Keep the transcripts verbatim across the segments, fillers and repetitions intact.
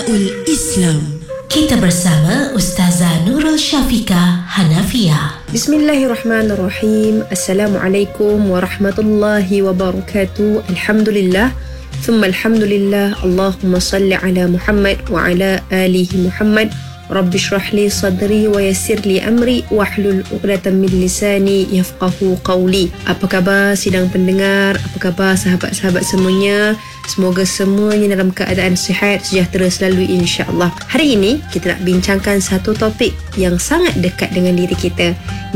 Nidaul Islam. Kita bersama Ustazah Nurul Syafiqah Hanafiah. Bismillahirrahmanirrahim. Assalamualaikum warahmatullahi wabarakatuh. Alhamdulillah. Thumma alhamdulillah. Allahumma salli ala Muhammad wa ala alihi Muhammad. Rabbi shrah li sadri wa yassir li amri wahlul 'uqdatam min lisani yafqahu qawli. Apa khabar sidang pendengar? Apa khabar sahabat-sahabat semuanya? Semoga semuanya dalam keadaan sihat, sejahtera selalu insya-Allah. Hari ini kita nak bincangkan satu topik yang sangat dekat dengan diri kita,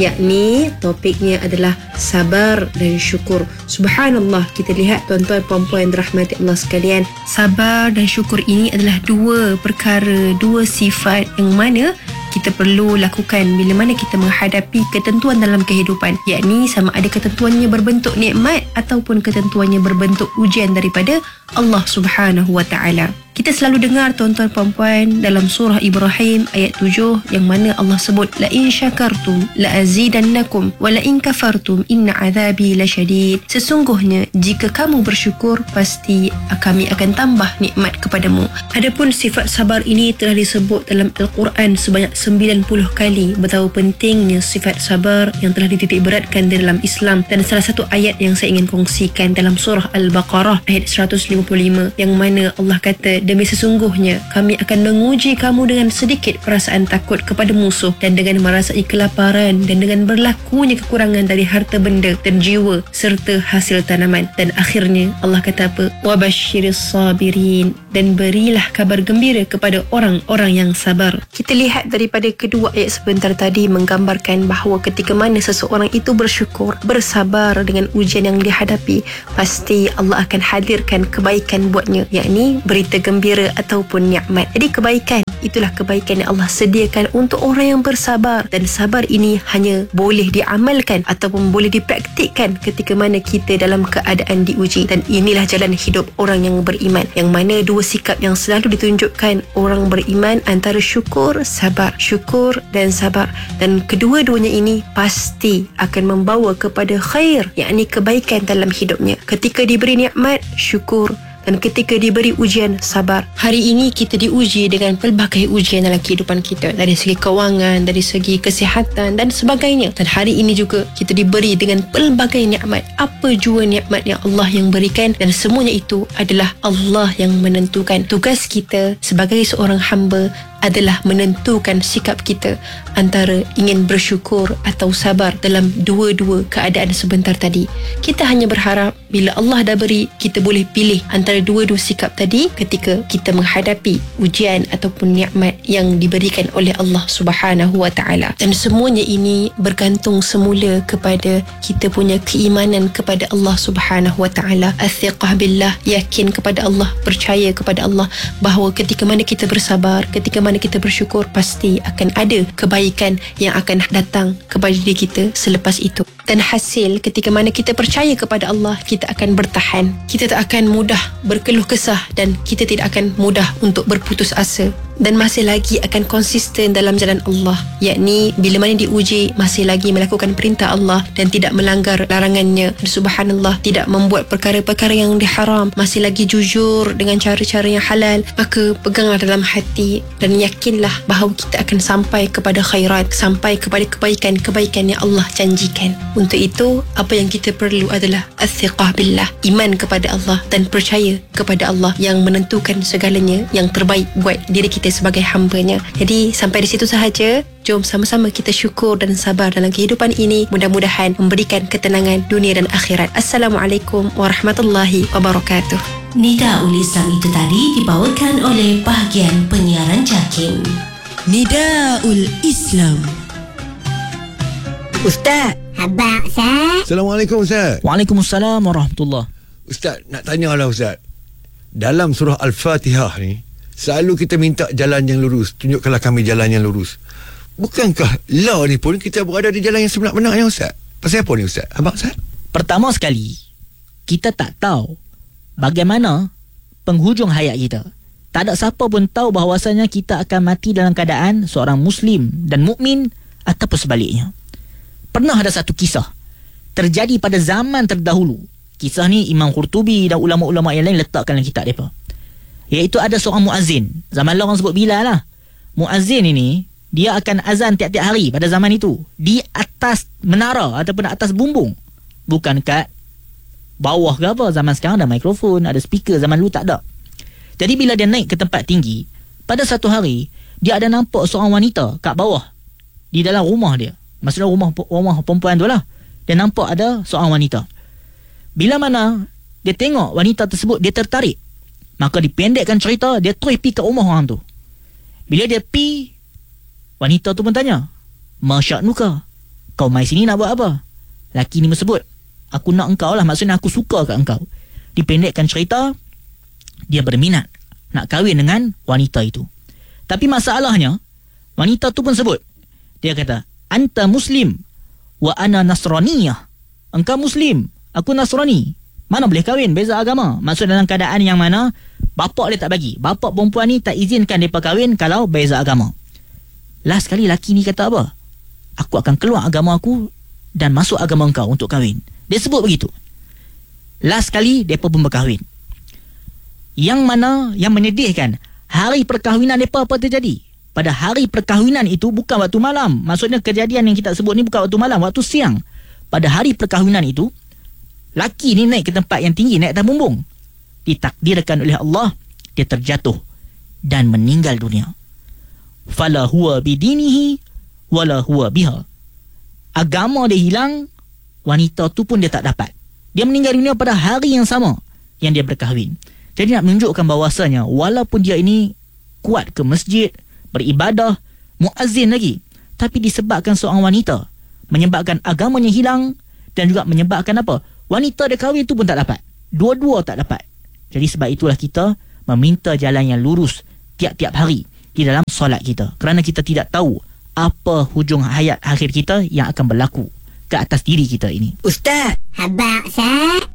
yakni topiknya adalah sabar dan syukur. Subhanallah, kita lihat tuan-tuan puan-puan yang dirahmati Allah sekalian, sabar dan syukur ini adalah dua perkara, dua sifat yang mana kita perlu lakukan bila mana kita menghadapi ketentuan dalam kehidupan, yakni sama ada ketentuannya berbentuk nikmat ataupun ketentuannya berbentuk ujian daripada Allah Subhanahu wa taala. Kita selalu dengar tuan-tuan puan-puan dalam surah Ibrahim ayat tujuh yang mana Allah sebut la in syakartum la azidannakum wa la in kafartum inna azabi lasyadid. Sesungguhnya jika kamu bersyukur pasti kami akan tambah nikmat kepadamu. Adapun sifat sabar ini telah disebut dalam Al-Quran sebanyak sembilan puluh kali. Betapa pentingnya sifat sabar yang telah dititik beratkan di dalam Islam, dan salah satu ayat yang saya ingin kongsikan dalam surah Al-Baqarah ayat seratus lima puluh lima yang mana Allah kata, demi sesungguhnya kami akan menguji kamu dengan sedikit perasaan takut kepada musuh dan dengan merasai kelaparan dan dengan berlakunya kekurangan dari harta benda dan jiwa serta hasil tanaman. Dan akhirnya Allah kata apa? Wabashiris sabirin, dan berilah kabar gembira kepada orang-orang yang sabar. Kita lihat daripada kedua ayat sebentar tadi menggambarkan bahawa ketika mana seseorang itu bersyukur, bersabar dengan ujian yang dihadapi, pasti Allah akan hadirkan kebaikan buatnya, yakni berita gembira ataupun nikmat. Jadi kebaikan itulah kebaikan yang Allah sediakan untuk orang yang bersabar, dan sabar ini hanya boleh diamalkan ataupun boleh dipraktikkan ketika mana kita dalam keadaan diuji. Dan inilah jalan hidup orang yang beriman, yang mana dua sikap yang selalu ditunjukkan orang beriman antara syukur, sabar, syukur dan sabar, dan kedua-duanya ini pasti akan membawa kepada khair, yakni kebaikan dalam hidupnya. Ketika diberi nikmat, syukur, dan ketika diberi ujian, sabar. Hari ini kita diuji dengan pelbagai ujian dalam kehidupan kita, dari segi kewangan, dari segi kesihatan dan sebagainya. Dan hari ini juga kita diberi dengan pelbagai nikmat. Apa jua nikmat yang Allah yang berikan, dan semuanya itu adalah Allah yang menentukan. Tugas kita sebagai seorang hamba adalah menentukan sikap kita antara ingin bersyukur atau sabar dalam dua-dua keadaan sebentar tadi. Kita hanya berharap bila Allah dah beri, kita boleh pilih antara dua-dua sikap tadi ketika kita menghadapi ujian ataupun nikmat yang diberikan oleh Allah Subhanahu wa taala. Dan semuanya ini bergantung semula kepada kita punya keimanan kepada Allah Subhanahu wa taala. Athiqah billah, yakin kepada Allah, percaya kepada Allah bahawa ketika mana kita bersabar, ketika mana kita bersyukur, pasti akan ada kebaikan yang akan datang kepada diri kita selepas itu. Dan hasil ketika mana kita percaya kepada Allah, kita akan bertahan. Kita tak akan mudah berkeluh kesah, dan kita tidak akan mudah untuk berputus asa, dan masih lagi akan konsisten dalam jalan Allah, yakni bila mana diuji masih lagi melakukan perintah Allah dan tidak melanggar larangannya. Subhanallah, tidak membuat perkara-perkara yang diharam, masih lagi jujur dengan cara-cara yang halal. Maka peganglah dalam hati dan yakinlah bahawa kita akan sampai kepada khairat, sampai kepada kebaikan-kebaikan yang Allah janjikan. Untuk itu, apa yang kita perlu adalah athiqah billah, iman kepada Allah dan percaya kepada Allah yang menentukan segalanya yang terbaik buat diri kita sebagai hambanya. Jadi sampai di situ sahaja. Jom sama-sama kita syukur dan sabar dalam kehidupan ini. Mudah-mudahan memberikan ketenangan dunia dan akhirat. Assalamualaikum warahmatullahi wabarakatuh. Nidaul Islam itu tadi dibawakan oleh bahagian penyiaran JAKIM. Nidaul Islam. Ustaz. Abang Ustaz. Assalamualaikum Ustaz. Waalaikumsalam warahmatullahi. Ustaz, nak tanyalah Ustaz. Dalam surah Al-Fatihah ni, selalu kita minta jalan yang lurus. Tunjukkanlah kami jalan yang lurus. Bukankah law ni pun kita berada di jalan yang sebenar-benarnya Ustaz? Pasal apa ni Ustaz? Abang Ustaz? Pertama sekali, kita tak tahu bagaimana penghujung hayat kita. Tak ada siapa pun tahu bahawasanya kita akan mati dalam keadaan seorang Muslim dan mukmin ataupun sebaliknya. Pernah ada satu kisah terjadi pada zaman terdahulu. Kisah ni Imam Qurtubi dan ulama-ulama yang lain letakkan dalam kitab mereka. Iaitu ada seorang muazzin. Zaman lah orang sebut Bilal lah. Muazzin ini, dia akan azan tiap-tiap hari pada zaman itu di atas menara ataupun atas bumbung, bukan kat bawah ke apa. Zaman sekarang ada mikrofon, ada speaker. Zaman dulu tak ada. Jadi bila dia naik ke tempat tinggi, pada satu hari dia ada nampak seorang wanita kat bawah di dalam rumah dia. Maksudnya rumah rumah perempuan tu lah. Dia nampak ada seorang wanita. Bila mana dia tengok wanita tersebut, dia tertarik. Maka dipendekkan cerita, dia terus pergi kat rumah orang tu. Bila dia pergi, wanita tu pun tanya, "Masya'nuka, kau mai sini nak buat apa?" Laki ni sebut, "Aku nak engkau lah, maksudnya aku suka kat engkau." Dipendekkan cerita, dia berminat nak kahwin dengan wanita itu. Tapi masalahnya, wanita tu pun sebut, dia kata, "Anta muslim wa ana nasraniyah." Engkau muslim, aku nasrani. Mana boleh kahwin, beza agama. Maksud dalam keadaan yang mana bapak dia tak bagi. Bapak perempuan ni tak izinkan mereka kahwin kalau beza agama. Last sekali laki ni kata apa? "Aku akan keluar agama aku dan masuk agama engkau untuk kahwin." Dia sebut begitu. Last sekali mereka pun berkahwin. Yang mana yang menyedihkan, hari perkahwinan mereka apa terjadi? Pada hari perkahwinan itu bukan waktu malam. Maksudnya kejadian yang kita sebut ni bukan waktu malam, waktu siang. Pada hari perkahwinan itu, laki ni naik ke tempat yang tinggi, naik atas bumbung. Ditakdirkan oleh Allah, dia terjatuh dan meninggal dunia. Fala huwa bidinihi wala huwa biha. Agama dia hilang, wanita tu pun dia tak dapat. Dia meninggal dunia pada hari yang sama yang dia berkahwin. Jadi nak menunjukkan bahawasanya walaupun dia ini kuat ke masjid, beribadah, muazzin lagi, tapi disebabkan seorang wanita, menyebabkan agamanya hilang dan juga menyebabkan apa? Wanita dia kahwin tu pun tak dapat. Dua-dua tak dapat. Jadi sebab itulah kita meminta jalan yang lurus tiap-tiap hari di dalam solat kita. Kerana kita tidak tahu apa hujung hayat akhir kita yang akan berlaku ke atas diri kita ini. Ustaz, Abang Sat.